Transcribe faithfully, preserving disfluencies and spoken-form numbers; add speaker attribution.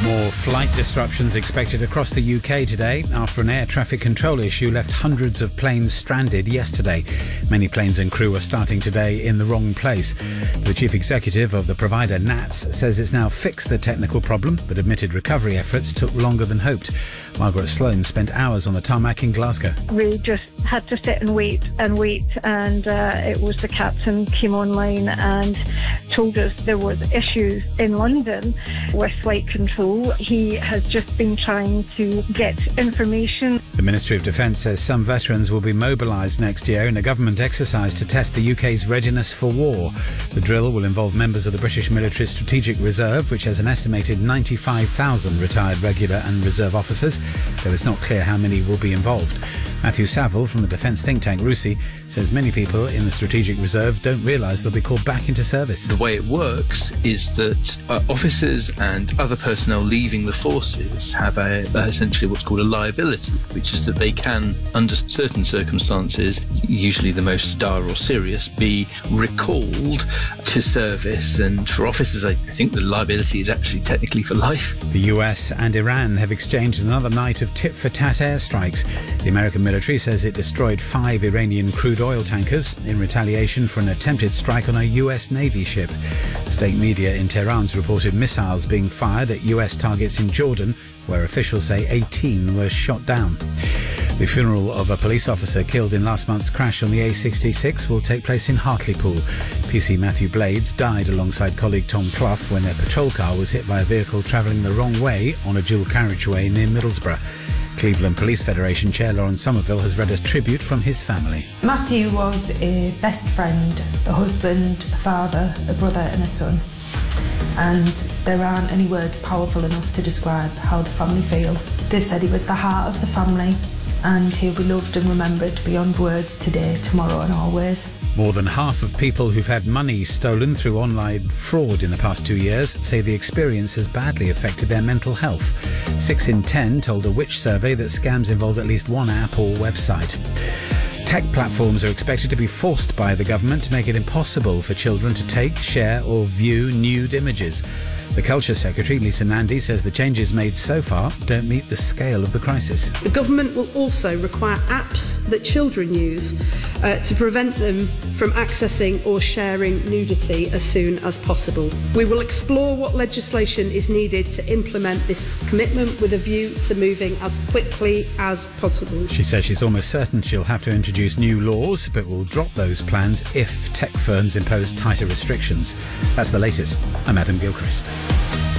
Speaker 1: More flight disruptions expected across the U K today after an air traffic control issue left hundreds of planes stranded yesterday. Many planes and crew are starting today in the wrong place. The chief executive of the provider, N A T S, says it's now fixed the technical problem, but admitted recovery efforts took longer than hoped. Margaret Sloan spent hours on the tarmac in Glasgow.
Speaker 2: We just had to sit and wait and wait, and uh, it was the captain came online and told us there was issues in London with flight control. He has just been trying to get information.
Speaker 1: The Ministry of Defence says some veterans will be mobilised next year in a government exercise to test the U K's readiness for war. The drill will involve members of the British Military Strategic Reserve, which has an estimated ninety-five thousand retired regular and reserve officers, though it's not clear how many will be involved. Matthew Saville from the defence think tank RUSI says many people in the Strategic Reserve don't realise they'll be called back into service.
Speaker 3: The way it works is that uh, officers and other personnel leaving the forces have a, uh, essentially what's called a liability, which is that they can, under certain circumstances, usually the most dire or serious, be recalled to service. And for officers, I think the liability is actually technically for life.
Speaker 1: The U S and Iran have exchanged another night of tit-for-tat airstrikes. The American military says it destroyed five Iranian crude oil tankers in retaliation for an attempted strike on a U S Navy ship. State media in Tehran's reported missiles being fired at U S targets in Jordan, where officials say eighteen were shot down. The funeral of a police officer killed in last month's crash on the A sixty-six will take place in Hartlepool. P C Matthew Blades died alongside colleague Tom Clough when their patrol car was hit by a vehicle travelling the wrong way on a dual carriageway near Middlesbrough. Cleveland Police Federation Chair Lawrence Somerville has read a tribute from his family.
Speaker 4: Matthew was a best friend, a husband, a father, a brother and a son. And there aren't any words powerful enough to describe how the family feel. They've said he was the heart of the family, and he'll be loved and remembered beyond words today, tomorrow and always.
Speaker 1: More than half of people who've had money stolen through online fraud in the past two years say the experience has badly affected their mental health. Six in ten told a Which survey that scams involved at least one app or website. Tech platforms are expected to be forced by the government to make it impossible for children to take, share or view nude images. The Culture Secretary, Lisa Nandy, says the changes made so far don't meet the scale of the crisis.
Speaker 5: The government will also require apps that children use uh, to prevent them from accessing or sharing nudity as soon as possible. We will explore what legislation is needed to implement this commitment with a view to moving as quickly as possible.
Speaker 1: She says she's almost certain she'll have to introduce new laws, but will drop those plans if tech firms impose tighter restrictions. That's the latest. I'm Adam Gilchrist.